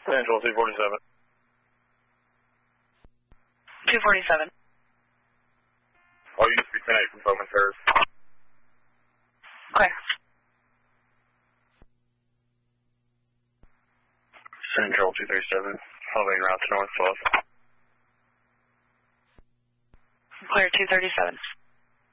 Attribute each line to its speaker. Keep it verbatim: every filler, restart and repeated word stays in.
Speaker 1: Central two forty-seven.
Speaker 2: two forty-seven.
Speaker 1: All units be ten eight from Bowman Terrace.
Speaker 2: Okay.
Speaker 1: Central two thirty-seven. Elevating route to north twelve.
Speaker 2: Clear two thirty-seven.